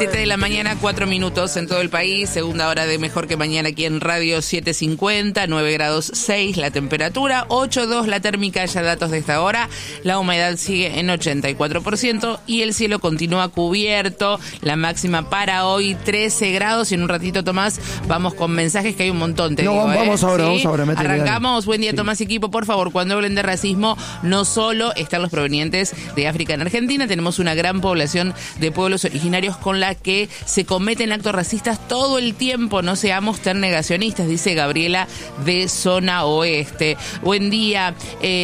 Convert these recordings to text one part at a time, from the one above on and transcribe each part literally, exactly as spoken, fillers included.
siete de la mañana, cuatro minutos en todo el país. Segunda hora de Mejor que Mañana aquí en Radio setecientos cincuenta, nueve grados seis la temperatura, ocho dos la térmica, ya datos de esta hora. La humedad sigue en ochenta y cuatro por ciento y el cielo continúa cubierto. La máxima para hoy, trece grados. Y en un ratito, Tomás, vamos con mensajes que hay un montón, te no, digo. Vamos ¿eh? ahora, ¿Sí? vamos ahora. Métele, Arrancamos. dale. Buen día, Sí. Tomás, equipo. Por favor, cuando hablen de racismo, no solo están los provenientes de África en Argentina, tenemos una gran población de pueblos originarios con la que se cometen actos racistas todo el tiempo. No seamos tan negacionistas, dice Gabriela de Zona Oeste. Buen día,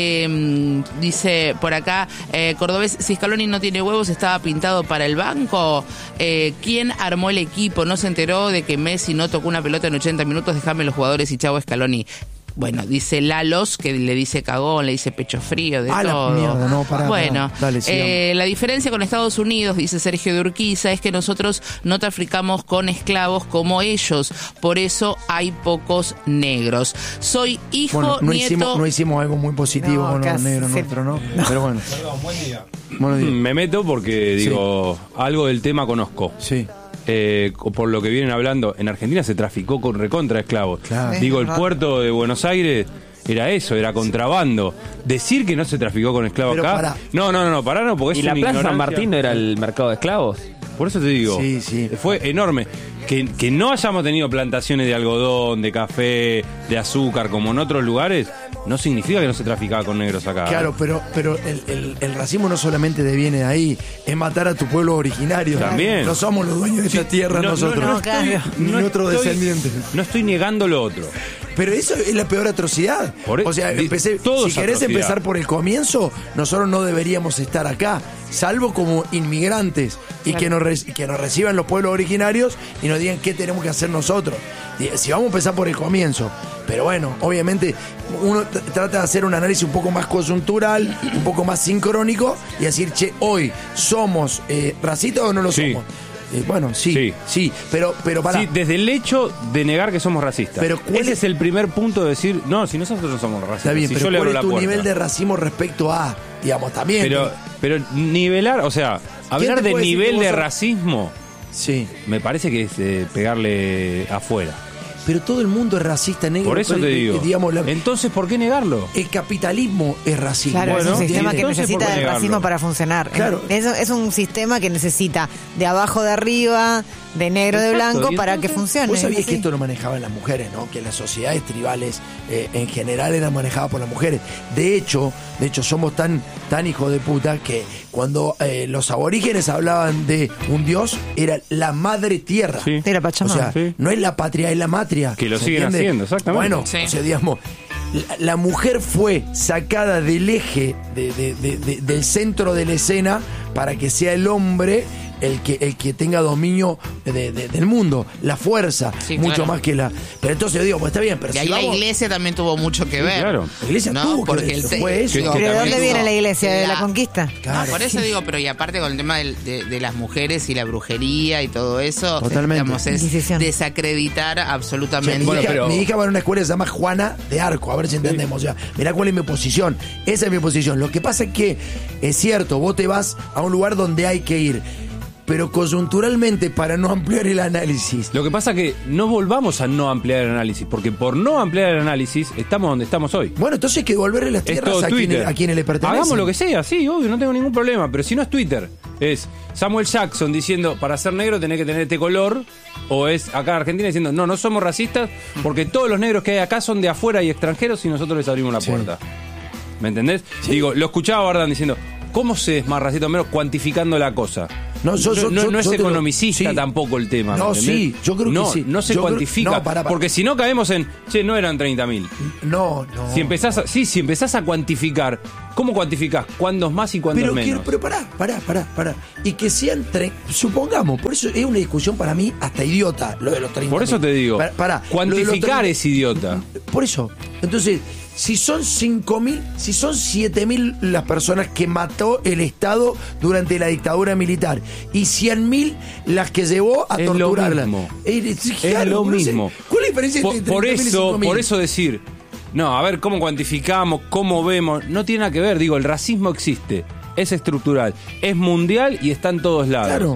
eh, dice por acá, eh, Cordobés, si Scaloni no tiene huevos, estaba pintado para el banco. Eh, ¿Quién armó el equipo? ¿No se enteró de que Messi no tocó una pelota en ochenta minutos? Déjame los jugadores y chau Scaloni. Bueno, dice Lalos, que le dice cagón, le dice pecho frío, de ah, todo. La mierda, no, pará, bueno, pará. Dale, eh, la diferencia con Estados Unidos, dice Sergio de Urquiza, es que nosotros no traficamos con esclavos como ellos. Por eso hay pocos negros. Soy hijo, bueno, no nieto... Hicimos, no hicimos algo muy positivo No, con los casi, negros sí. nuestros, ¿no? Pero bueno. Perdón, buen día. Buenos días. Me meto porque, digo, algo del tema conozco. Sí. Eh, por lo que vienen hablando, en Argentina se traficó con recontra esclavos. Claro. Digo, el Es verdad. puerto de Buenos Aires era eso, era contrabando. Decir que no se traficó con esclavos Pero acá. pará. No, no, no, no, pará, no, porque ¿Y es la una Plaza San ignorancia. Martín no era el mercado de esclavos? Por eso te digo, Sí, sí. fue enorme. Que, que no hayamos tenido plantaciones de algodón, de café, de azúcar, como en otros lugares, no significa que no se traficaba con negros acá. Claro, pero, pero el, el, el racismo no solamente deviene de ahí, es matar a tu pueblo originario. También. No somos los dueños de esta tierra No, no, nosotros. no, No, claro. Ni no nuestros estoy- descendientes. No estoy negando lo otro. Pero eso es la peor atrocidad. Por e- o sea, di- empecé, todo si es querés atrocidad. empezar por el comienzo, nosotros no deberíamos estar acá, salvo como inmigrantes y que nos, re- que nos reciban los pueblos originarios y nos digan qué tenemos que hacer nosotros. Di- Si vamos a empezar por el comienzo. Pero bueno, obviamente uno t- trata de hacer un análisis un poco más coyuntural, un poco más sincrónico y decir, che, hoy somos eh, racistas o no lo Sí. somos. Eh, bueno, sí, sí, Sí. pero, pero para. Sí, desde el hecho de negar que somos racistas. Pero ¿cuál ese es- es el primer punto de decir, no, si nosotros no somos racistas. Está bien, si pero yo le ¿cuál abro es la tu puerta. nivel de racismo respecto a, digamos, también? Pero, pero nivelar, o sea, hablar te de puede decir nivel que vos de sos- racismo, Sí, me parece que es eh, pegarle afuera. pero todo el mundo es racista, negro. Por eso pero, te eh, digo. digamos, la- Entonces, ¿por qué negarlo? el capitalismo es racista. Claro, Bueno, es un sistema que entonces, ¿por necesita qué del negarlo? racismo para funcionar. Claro. Es, es un sistema que necesita de abajo de arriba, de negro de Exacto, blanco, y para entonces, que funcione. Vos sabías Sí. que esto lo manejaban las mujeres, ¿no? Que las sociedades tribales eh, en general eran manejadas por las mujeres. De hecho, de hecho somos tan, tan hijos de puta que cuando eh, los aborígenes hablaban de un dios, era la madre tierra. Sí. Era O Pachamama. sea, Sí. no es la patria, es la matria. Que lo ¿se siguen entiende? haciendo, exactamente. Bueno, Sí. o sea, digamos, la, la mujer fue sacada del eje de- de- de- de- del centro de la escena para que sea el hombre el que, el que tenga dominio de- de- del mundo, la fuerza, Sí, mucho claro. más que la. Pero entonces digo, pues está bien, pero Y si ahí la vamos- iglesia también tuvo mucho que ver. claro. La iglesia no, tuvo que porque ver, el te- fue eso. Que- que ¿Pero de también dónde viene eso- la iglesia? ¿De la la- conquista? Claro. No, por eso digo, pero y aparte con el tema del- de, de las mujeres y la brujería y todo eso, Totalmente. digamos, es Inquisición. desacreditar Che, absolutamente. mi, Bueno, hija, pero- mi hija va a una escuela que se llama Juana de Arco, a ver si entendemos. O sea, mirá cuál es mi posición. Esa es mi posición. Lo que pasa es que es cierto, vos te vas a un lugar donde hay que ir, pero coyunturalmente, para no ampliar el análisis. Lo que pasa es que no volvamos a no ampliar el análisis, porque por no ampliar el análisis estamos donde estamos hoy. Bueno, entonces hay que devolverle las Es tierras todo a, quien, Twitter. a quienes le pertenecen. Hagamos lo que sea, sí, obvio, no tengo ningún problema. Pero si no es Twitter, es Samuel Jackson diciendo para ser negro tenés que tener este color, o es acá en Argentina diciendo no, no somos racistas porque todos los negros que hay acá son de afuera y extranjeros y nosotros les abrimos la Sí. puerta. ¿Me entendés? Digo, lo escuchaba a Bardán diciendo, ¿cómo se es más racista o menos cuantificando la cosa? No, yo- yo- no, yo- no es yo te lo- economicista sí. tampoco el tema. ¿me No, entendés? sí, yo creo que no, sí. No se Yo creo- cuantifica. no, pará, pará. Porque si no caemos en, che, no eran treinta mil. No, no. Si empezás a, sí, si empezás a cuantificar, ¿cómo cuantificás? ¿Cuántos más y cuántos pero, menos? quiero- pero pará, pará, pará, pará. Y que sean tre- supongamos, por eso es una discusión para mí hasta idiota, lo de los treinta. Por eso te digo, Pará, pará, lo de los cuantificar treinta es idiota. Por eso. Entonces, si son cinco mil, si son siete mil las personas que mató el Estado durante la dictadura militar y cien mil las que llevó a Es lo torturarlas. mismo. Es, Es lo no sé, mismo. ¿Cuál es la diferencia Por, entre por treinta mil y eso, cinco mil? por eso decir, no, a ver cómo cuantificamos, cómo vemos, no tiene nada que ver. Digo, el racismo existe, es estructural, es mundial y está en todos lados. Claro.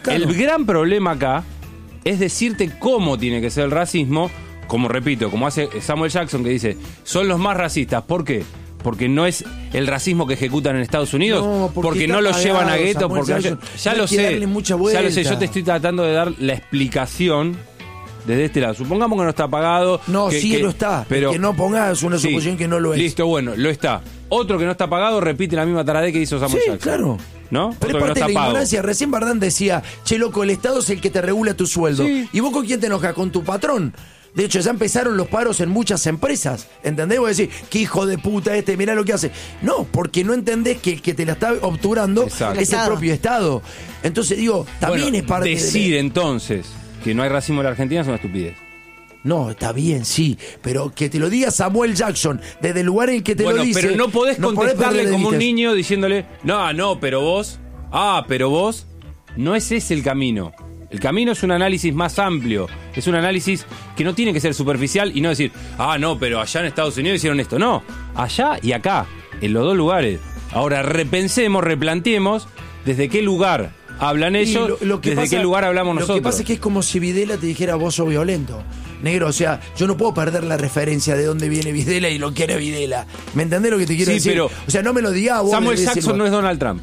Claro. El gran problema acá es decirte cómo tiene que ser el racismo, como repito, como hace Samuel Jackson, que dice, son los más racistas. ¿Por qué? Porque no es el racismo que ejecutan en Estados Unidos, No, porque porque está no lo pagado, llevan a gueto, Samuel porque Jackson. ya No lo hay que sé, darle mucha ya lo vuelta. sé, yo te estoy tratando de dar la explicación desde este lado. Supongamos que no está pagado. No, que, sí que- lo está. Pero que no pongas una sí, suposición que no lo es. Listo, bueno, lo está. Otro que no está pagado repite la misma taradez que hizo Samuel Sí, Jackson. claro. ¿No? Pero es Otro que no parte de está la pago. ignorancia. Recién Bardán decía, che, loco, el Estado es el que te regula tu sueldo. Sí. ¿Y vos con quién te enojas? Con tu patrón. De hecho, ya empezaron los paros en muchas empresas. ¿Entendés? Vos decís, qué hijo de puta este, mirá lo que hace. No, porque no entendés que el que te la está obturando Exacto. es el Estado. propio Estado. Entonces, digo, también Bueno, es parte decir de... entonces que no hay racismo en la Argentina es una estupidez. No, está bien, sí. Pero que te lo diga Samuel Jackson, desde el lugar en el que te Bueno, lo dice... pero no podés contestarle perder de como un vista. niño diciéndole, no, no, pero vos, ah, pero vos, no es ese el camino. El camino es un análisis más amplio, es un análisis que no tiene que ser superficial y no decir, ah, no, pero allá en Estados Unidos hicieron esto. No, allá y acá, en los dos lugares. Ahora repensemos, replanteemos desde qué lugar hablan Y ellos, lo- lo que desde pasa- qué lugar hablamos Lo nosotros. que pasa es que es como si Videla te dijera vos sos violento. Negro, o sea, yo no puedo perder la referencia de dónde viene Videla y lo que era Videla. ¿Me entendés lo que te quiero Sí, decir? pero o sea, no me lo digas vos. Samuel decíselo. Jackson no es Donald Trump.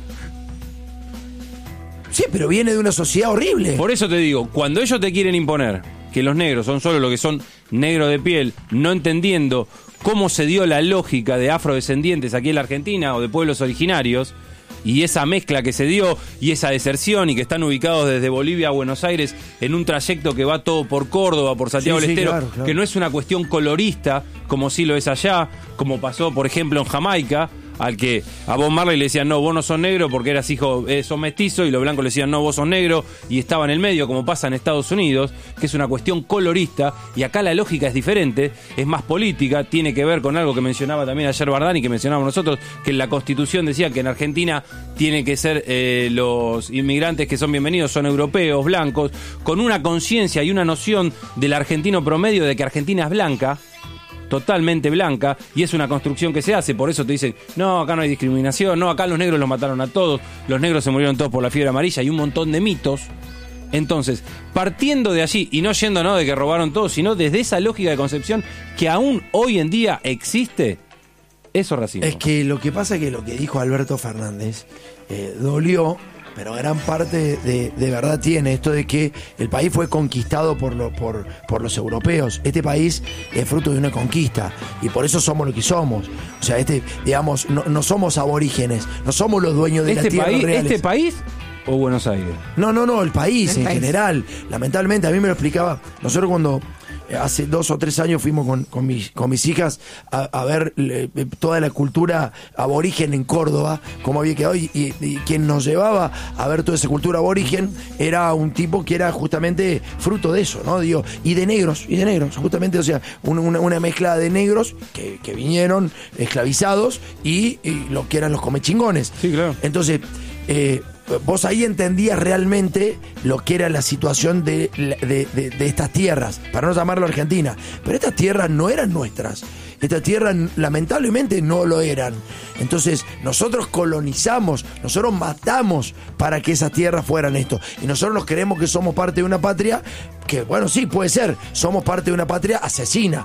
Sí, pero viene de una sociedad horrible. Por eso te digo, cuando ellos te quieren imponer que los negros son solo lo que son negros de piel, no entendiendo cómo se dio la lógica de afrodescendientes aquí en la Argentina o de pueblos originarios, y esa mezcla que se dio y esa deserción y que están ubicados desde Bolivia a Buenos Aires en un trayecto que va todo por Córdoba, por Santiago Sí, del sí, Estero, claro, claro. que no es una cuestión colorista como sí lo es allá, como pasó por ejemplo en Jamaica, al que a Bob Marley le decían no, vos no sos negro porque eras hijo, eh, sos mestizo, y los blancos le decían no, vos sos negro, y estaba en el medio como pasa en Estados Unidos, que es una cuestión colorista, y acá la lógica es diferente, es más política, tiene que ver con algo que mencionaba también ayer Bardán y que mencionábamos nosotros, que en la Constitución decía que en Argentina tiene que ser eh, los inmigrantes que son bienvenidos son europeos, blancos, con una conciencia y una noción del argentino promedio de que Argentina es blanca, totalmente blanca, y es una construcción que se hace. Por eso te dicen, no, acá no hay discriminación, no, acá los negros los mataron a todos, los negros se murieron todos por la fiebre amarilla, y un montón de mitos. Entonces, partiendo de allí, y no yendo no de que robaron todos, sino desde esa lógica de concepción que aún hoy en día existe, eso es racismo. Es que lo que pasa es que lo que dijo Alberto Fernández eh, dolió, pero gran parte de, de verdad tiene esto de que el país fue conquistado por, lo, por, por los europeos. Este país es fruto de una conquista y por eso somos lo que somos. O sea, este, digamos, no, no somos aborígenes, no somos los dueños de ¿Este la tierra país, reales. ¿Este país o Buenos Aires? No, no, no, el país El en país. general. Lamentablemente, a mí me lo explicaba. Nosotros cuando eh, hace dos o tres años fuimos con, con, mis, con mis hijas a, a ver eh, toda la cultura aborigen en Córdoba, cómo había quedado, y, y- y quien nos llevaba a ver toda esa cultura aborigen era un tipo que era justamente fruto de eso, ¿no? Digo, y de negros, y de negros, justamente, o sea, un- una, una mezcla de negros que, que vinieron esclavizados y, y lo que eran los comechingones. Sí, claro. Entonces, eh, vos ahí entendías realmente lo que era la situación de, de, de- de estas tierras, para no llamarlo Argentina. Pero estas tierras no eran nuestras. Estas tierras lamentablemente no lo eran. Entonces nosotros colonizamos, nosotros matamos para que esas tierras fueran esto. Y nosotros nos creemos que somos parte de una patria que, bueno, sí, puede ser, somos parte de una patria asesina.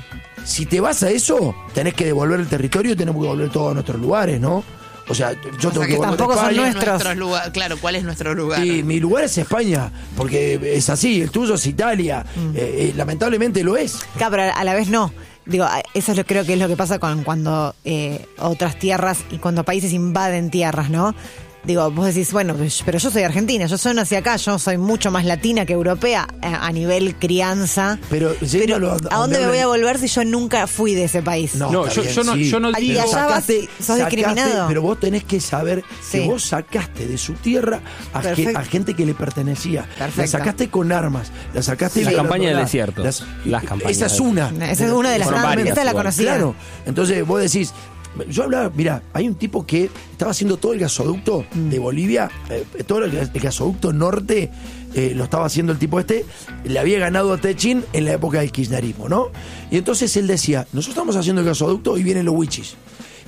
Si te vas a eso, tenés que devolver el territorio y tenemos que devolver todos a nuestros lugares, ¿no? O sea, yo tengo que que volver tampoco a son España. nuestros. Nuestros lugar- claro, ¿cuál es nuestro lugar? Y mi lugar es España, porque es así, el tuyo es Italia. Eh, eh, lamentablemente lo es. Claro, pero a la vez no. Digo, eso es lo, creo que es lo que pasa con cuando eh, otras tierras y cuando países invaden tierras, ¿no? Digo, vos decís, bueno, pero yo soy argentina, yo soy nací acá, yo soy mucho más latina que europea eh, a nivel crianza. Pero, Pero, yéndolo ¿a dónde me hablan- voy a volver si yo nunca fui de ese país? No, No, está yo- bien, yo no- sí. yo no Y digo- allá vas, sos discriminado. Pero vos tenés que saber Sí. que vos sacaste de su tierra a, ge- Perfecto. a gente que le pertenecía. La Perfecto. sacaste con armas, la sacaste... La de- campaña del la- desierto. las- Las campañas Esa es del- una. Esa es una de las Fueron grandes, varias esa es la igual. conocida. Claro. Entonces vos decís, yo hablaba, mira, hay un tipo que estaba haciendo todo el gasoducto Mm. de Bolivia, eh, todo el, el gasoducto norte eh, lo estaba haciendo el tipo este, le había ganado a Techin en la época del kirchnerismo, ¿no? Y entonces él decía, nosotros estamos haciendo el gasoducto y vienen los wichis.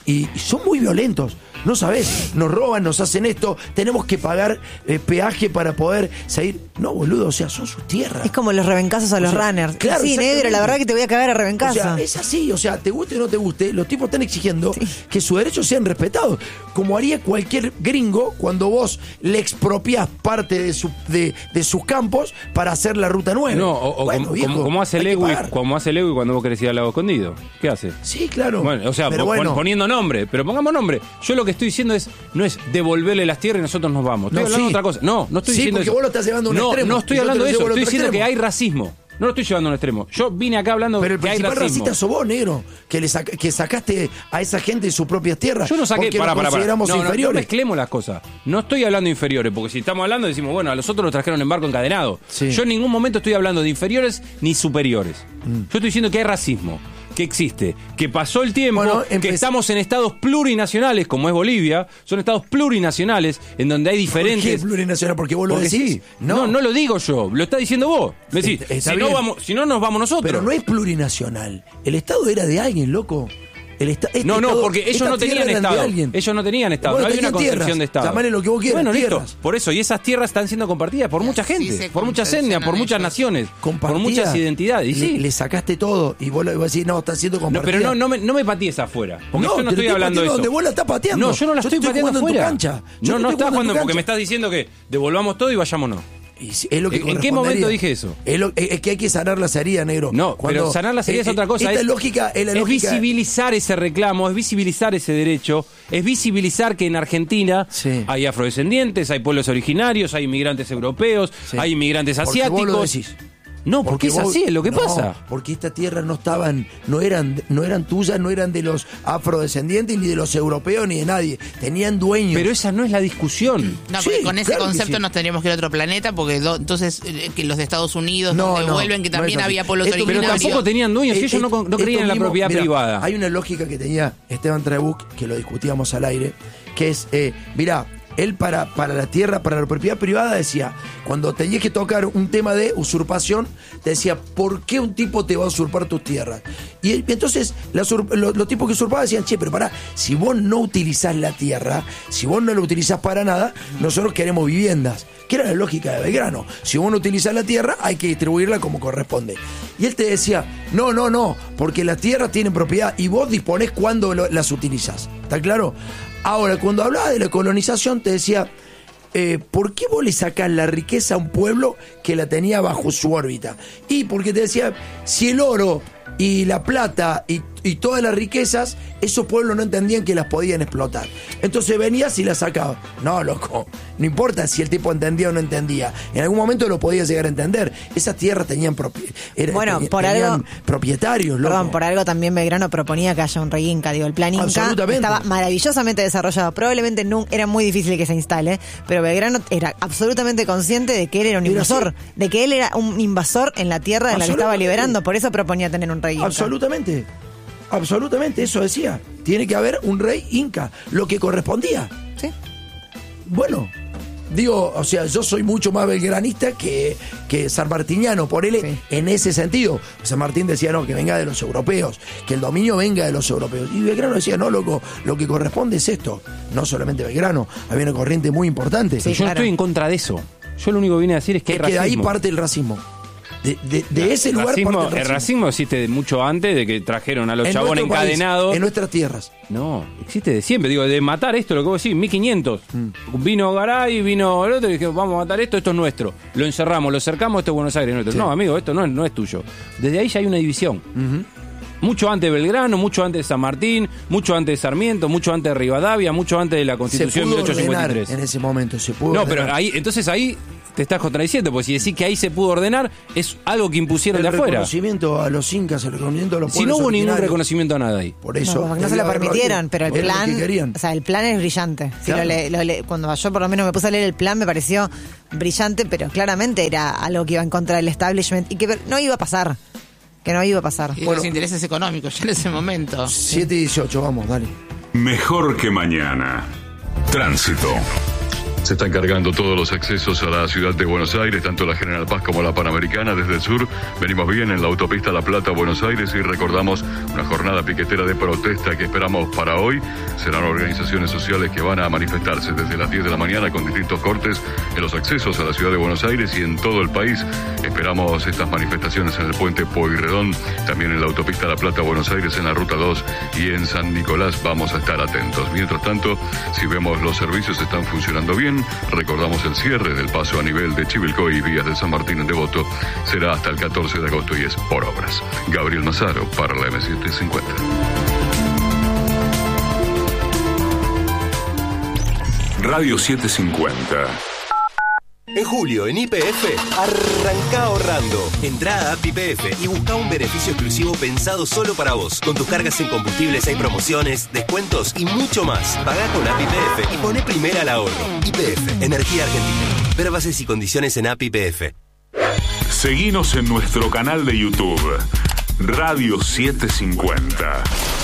y, y son muy violentos. No sabés, nos roban, nos hacen esto, tenemos que pagar eh, peaje para poder seguir. No, boludo, o sea, son sus tierras. Es como los rebencazos a O los sea, runners. claro, Sí, negro, exactamente. la verdad que te voy a cagar a O rebencazo. sea, es así, o sea, te guste o no te guste, los tipos están exigiendo Sí. que sus derechos sean respetados, como haría cualquier gringo cuando vos le expropiás parte de, su, de, de sus campos para hacer la ruta nueve. No, o, o Bueno, como, viejo, como- como hace hay que Lewis, pagar. como hace Lewis cuando vos querés ir al lago escondido. ¿Qué hace? Sí, claro. Bueno, o sea, pero pon- bueno, poniendo nombre, pero pongamos nombre. Yo lo que estoy diciendo es, no es devolverle las tierras y nosotros nos vamos. Estoy No, hablando sí. de otra cosa. No, no estoy Sí, diciendo porque eso. vos lo estás llevando a un no, extremo. No estoy Y yo te hablando lo de eso, llevo al estoy otro diciendo que extremo. hay racismo. No lo estoy llevando a un extremo. Yo vine acá hablando pero el que hay principal racismo. racista sos vos, negro, que, le saca- que sacaste a esa gente de sus propias tierras. Yo no saqué, porque para, los para, para. consideramos No, no, no inferiores. mezclemos las cosas. No estoy hablando de inferiores, porque si estamos hablando decimos, bueno, a los otros los trajeron en barco encadenado. Sí. Yo en ningún momento estoy hablando de inferiores ni superiores. Mm. Yo estoy diciendo que hay racismo, que existe, que pasó el tiempo, Bueno, que empe- estamos en estados plurinacionales, como es Bolivia, son estados plurinacionales en donde hay ¿Por qué diferentes... plurinacional? Porque vos lo Porque decís. sí. No. no, lo digo yo, lo está diciendo vos. Me decís, Está- está si, no bien. vamos, si no nos vamos nosotros. Pero no es plurinacional. El Estado era de alguien, loco. El esta- este No, no, Estado- porque ellos esta no tierra tenían eran de Estado. alguien. Ellos no tenían Estado. Bueno, no había una tenían concepción tierras. de Estado. Llamale lo que vos quieras, Bueno, listo. tierras. Por eso, y esas tierras están siendo compartidas por mucha así gente, se por muchas etnias, por concepcionan muchas ellos. naciones, por Compartida. muchas identidades. Y le, sí. le sacaste todo y vos le vas a decir, no, está siendo No, compartida. pero no, no me, no me patees afuera. Porque No, yo no te estoy estoy hablando de pateando eso. donde vos la estás pateando. No, yo no la Yo estoy te estoy pateando jugando en tu afuera. cancha. Yo No, te no estoy estás jugando en jugando tu porque me cancha. estás diciendo que devolvamos todo y vayámonos. Y si- es lo que ¿En- en qué correspondería. momento dije eso? Es, lo- es que hay que sanar las heridas, negro. No, Cuando- pero sanar las heridas eh, es otra cosa. Esta es, lógica es la es lógica. visibilizar ese reclamo, es visibilizar ese derecho, es visibilizar que en Argentina Sí. hay afrodescendientes, hay pueblos originarios, hay inmigrantes europeos, Sí. hay inmigrantes Porque asiáticos. vos lo decís. No, porque, es vos- así, es lo que no, pasa. Porque estas tierras no estaban, no eran, no eran tuyas, no eran de los afrodescendientes, ni de los europeos, ni de nadie. Tenían dueños. Pero esa no es la discusión. No, Sí, porque con ese claro que concepto sí. nos tendríamos que ir a otro planeta, porque do- entonces eh, que los de Estados Unidos No, nos no, devuelven que no también es así. había pueblos Esto- Pero originarios. tampoco tenían dueños, Eh, ellos no, eh, con- no creían esto en la mismo, propiedad mirá, privada. Hay una lógica que tenía Esteban Trebuch, que lo discutíamos al aire, que es, eh, mirá, él para, para la tierra, para la propiedad privada decía, cuando tenías que tocar un tema de usurpación, te decía, ¿por qué un tipo te va a usurpar tus tierras? Y él- entonces la usurp- los, los tipos que usurpaban decían, che, pero pará, si vos no utilizás la tierra, si vos no la utilizás para nada, nosotros queremos viviendas. Que era la lógica de Belgrano. Si vos no utilizás la tierra, hay que distribuirla como corresponde. Y él te decía, no, no, no, porque las tierras tienen propiedad y vos disponés cuando lo- las utilizás. ¿Está claro? Ahora, cuando hablaba de la colonización, te decía, eh, ¿por qué vos le sacás la riqueza a un pueblo que la tenía bajo su órbita? Y porque te decía, si el oro y la plata y, y todas las riquezas, esos pueblos no entendían que las podían explotar. Entonces venías y las sacabas. No, loco, no importa si el tipo entendía o no entendía. En algún momento lo podía llegar a entender. Esas tierras tenían, propi- era- Bueno, teni- por tenían algo- propietarios, loco. Perdón, por algo también Belgrano proponía que haya un rey inca. Digo, el plan inca Absolutamente. estaba maravillosamente desarrollado. Probablemente nun- era muy difícil que se instale, pero Belgrano era absolutamente consciente de que él era un Era invasor, así. de que él era un invasor en la tierra en la que estaba Absolutamente. liberando. Por eso proponía tener un rey inca. Absolutamente. Absolutamente, eso decía. Tiene que haber un rey inca, lo que correspondía. Sí. Bueno, digo, o sea, yo soy mucho más belgranista que, que sanmartiniano, por él Sí. en ese sentido. San Martín decía, no, que venga de los europeos, que el dominio venga de los europeos. Y Belgrano decía, no, loco, lo que corresponde es esto. No solamente Belgrano, había una corriente muy importante. Sí, Yo no claro. estoy en contra de eso. Yo lo único que vine a decir es que Es hay que de ahí racismo. parte el racismo. De, de- de ese el lugar racismo, parte el el racismo. racismo existe de mucho antes de que trajeron a los En chabones nuestro país, encadenados. en nuestras tierras. No, existe de siempre. Digo, de matar esto, lo que vos decís, mil quinientos. Mm. Vino Garay, vino el otro y dijimos, vamos a matar esto, esto es nuestro. Lo encerramos, lo cercamos, esto es Buenos Aires, nuestro. Sí. No, amigo, esto no es, no es tuyo. Desde ahí ya hay una división. Mucho antes de Belgrano, mucho antes de San Martín, mucho antes de Sarmiento, mucho antes de Rivadavia, mucho antes de la Se Constitución de pudo mil ochocientos cincuenta y ordenar tres. en ese momento, se pudo No, ordenar. pero ahí, entonces ahí te estás contradiciendo, porque si decís que ahí se pudo ordenar, es algo que impusieron el de afuera. reconocimiento a los incas, el reconocimiento a los Si no pueblos hubo ningún originarios. reconocimiento a nada ahí. Por No, eso. porque no se lo debía haber permitieron, habido. pero el Era lo plan, que querían. o sea, el plan es brillante. Si Claro. lo le- lo le- cuando yo por lo menos me puse a leer el plan me pareció brillante, pero claramente era algo que iba en contra del establishment y que no iba a pasar, que no iba a pasar. Y de Bueno. los intereses económicos ya en ese momento. siete y dieciocho, vamos, dale. Mejor que mañana. Tránsito. Se están cargando todos los accesos a la ciudad de Buenos Aires, tanto la General Paz como la Panamericana. Desde el sur venimos bien en la autopista La Plata, Buenos Aires, y recordamos una jornada piquetera de protesta que esperamos para hoy. Serán organizaciones sociales que van a manifestarse desde las diez de la mañana con distintos cortes en los accesos a la ciudad de Buenos Aires y en todo el país. Esperamos estas manifestaciones en el puente Pueyrredón, también en la autopista La Plata, Buenos Aires, en la ruta dos y en San Nicolás. Vamos a estar atentos. Mientras tanto, si vemos los servicios están funcionando bien, recordamos el cierre del paso a nivel de Chivilcoy y Vías de San Martín en Devoto será hasta el catorce de agosto y es por obras. Gabriel Mazaro para la eme setecientos cincuenta. Radio setecientos cincuenta. En julio, en Y P F, arranca ahorrando. Entrá a App Y P F y busca un beneficio exclusivo pensado solo para vos. Con tus cargas en combustibles hay promociones, descuentos y mucho más. Pagá con App Y P F y poné primera al ahorro. Y P F, Energía Argentina. Ver bases y condiciones en App Y P F. Seguinos en nuestro canal de YouTube, Radio setecientos cincuenta.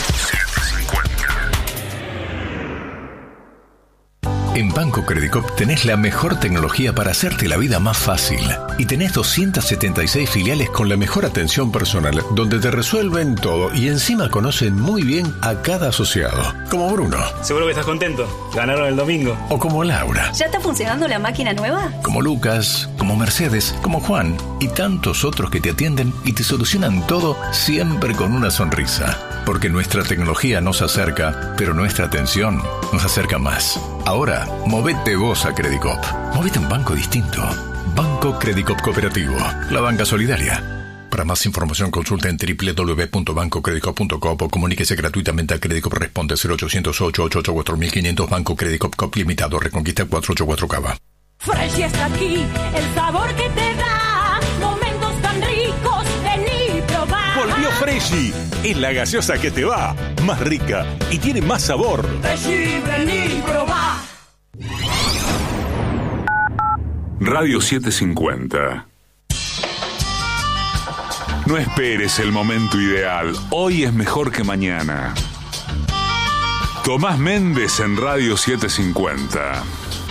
En Banco Credicop tenés la mejor tecnología para hacerte la vida más fácil. Y tenés doscientas setenta y seis filiales con la mejor atención personal, donde te resuelven todo y encima conocen muy bien a cada asociado. Como Bruno. Seguro que estás contento. Ganaron el domingo. O como Laura. ¿Ya está funcionando la máquina nueva? Como Lucas, como Mercedes, como Juan y tantos otros que te atienden y te solucionan todo siempre con una sonrisa. Porque nuestra tecnología nos acerca, pero nuestra atención nos acerca más. Ahora, movete vos a Credicop. Movete a un banco distinto. Banco Credicop Cooperativo. La banca solidaria. Para más información consulta en doble u doble u doble u punto banco credicop punto com o comuníquese gratuitamente a Credicop. Responde cero ochocientos ocho, ochocientos ochenta y cuatro mil quinientos. Banco Credicop Cop Limitado. Reconquista cuatrocientos ochenta y cuatro Cava. Fresh está aquí, el sabor que te da momentos tan ricos, vení probar. Volvió Freshy, es la gaseosa que te va, más rica y tiene más sabor. Freshy, vení probar. Radio setecientos cincuenta. No esperes el momento ideal, hoy es mejor que mañana. Tomás Méndez en Radio setecientos cincuenta.